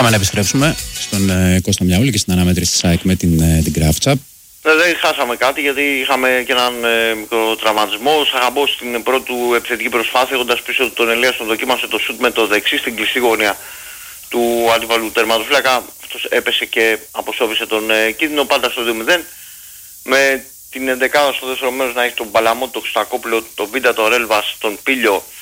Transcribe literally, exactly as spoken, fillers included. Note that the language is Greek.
Πάμε να επιστρέψουμε στον ε, Κώστα Μιαούλη και στην αναμέτρηση της ΑΕΚ με την, ε, την Κράφτσα. Δεν χάσαμε κάτι γιατί είχαμε και έναν ε, μικρό τραυματισμό. Ο Σαχαμπός στην πρώτη του επιθετική προσπάθεια, έχοντας πίσω τον Ελίας, τον δοκίμασε το σουτ με το δεξί στην κλειστή γωνία του αντιβαλού τερματοφύλακα. Αυτός έπεσε και αποσώβησε τον ε, κίνδυνο, πάντα στο δύο μηδέν. Με την ενδεκάδα στο δεύτερο μέρος να έχει τον Παλαμό, τον Χρυστακόπουλο, τον Βίντα, τον Ρέλβας, τον Πίλιο